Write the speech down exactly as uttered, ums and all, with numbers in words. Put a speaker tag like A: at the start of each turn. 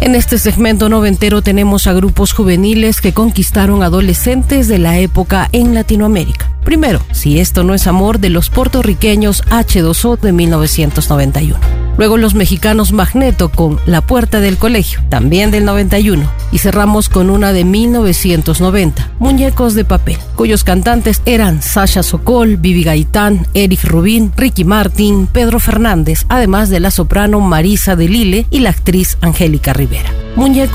A: En este segmento noventero tenemos a grupos juveniles que conquistaron adolescentes de la época en Latinoamérica. Primero, Si esto no es amor, de los puertorriqueños hache dos o de mil novecientos noventa y uno. Luego los mexicanos Magneto con La puerta del colegio, también del noventa y uno. Y cerramos con una de mil novecientos noventa, Muñecos de papel, cuyos cantantes eran Sasha Sokol, Vivi Gaitán, Eric Rubin, Ricky Martin, Pedro Fernández, además de la soprano Marisa de Lille y la actriz Angélica Rivera. Muñecos